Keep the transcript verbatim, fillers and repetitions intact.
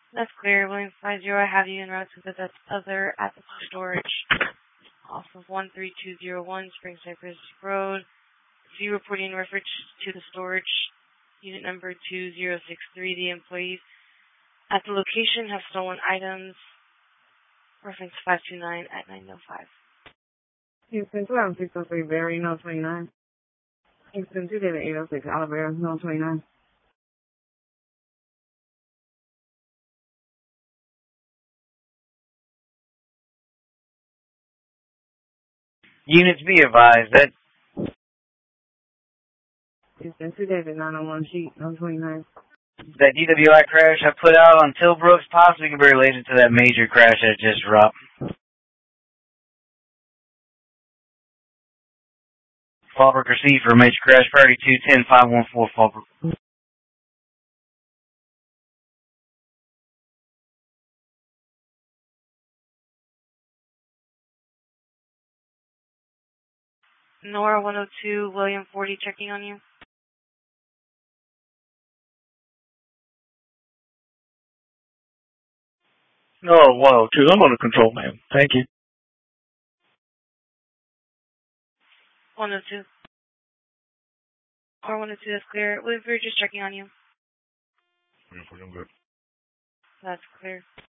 That's clear. William five zero, I have you en route to the that's other at the storage off of one three two zero one Spring Cypress Road. View reporting reference to the storage unit number two zero six three. The employees at the location have stolen items. Reference five two nine at nine oh five. Houston two oh six oh three, Barry, no twenty-nine. Houston two eight oh six, Olivera, no twenty-nine. Units be advised that Houston two David, nine oh one Sheet, no twenty-nine. that D W I crash I put out on Tilbrooks possibly could be related to that major crash that just dropped. Fallbrook received for a major crash, priority two ten five one four Fallbrook. Nora one oh two, William forty, checking on you. No, one oh two. I'm under control, ma'am. Thank you. one oh two. R one oh two, that's clear. William, we're just checking on you. I'm good. That's clear.